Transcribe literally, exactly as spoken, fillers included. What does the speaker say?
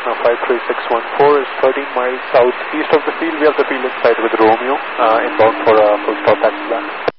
Cessna five three six one four is thirteen miles southeast of the field. We have the field inside with Romeo, uh, inbound for a full stop taxi back.